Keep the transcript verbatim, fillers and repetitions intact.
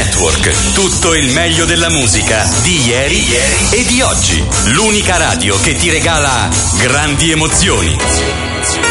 Network. Tutto il meglio della musica di ieri, di ieri e di oggi. L'unica radio che ti regala grandi emozioni.